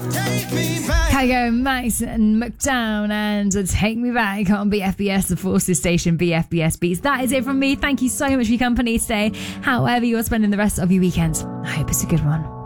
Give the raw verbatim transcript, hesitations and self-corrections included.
Kygo, Max and McDown and Take Me Back on B F B S, the Forces station, B F B S Beats. That is it from me. Thank you so much for your company today. However you're spending the rest of your weekend, I hope it's a good one.